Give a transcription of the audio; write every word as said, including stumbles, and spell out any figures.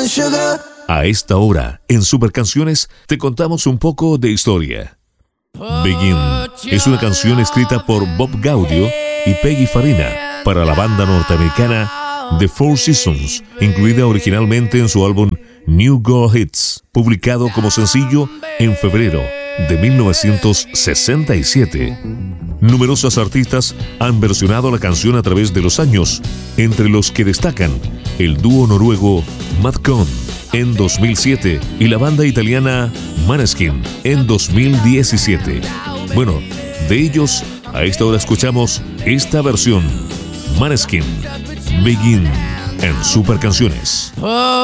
A esta hora, en Super Canciones, te contamos un poco de historia. Begin es una canción escrita por Bob Gaudio y Peggy Farina para la banda norteamericana The Four Seasons, incluida originalmente en su álbum New Go Hits, publicado como sencillo en febrero de mil novecientos sesenta y siete. Numerosos artistas han versionado la canción a través de los años, entre los que destacan el dúo noruego Madcon en dos mil siete y la banda italiana Måneskin en dos mil diecisiete. Bueno, de ellos a esta hora escuchamos esta versión, Måneskin, Begin, en Super Canciones.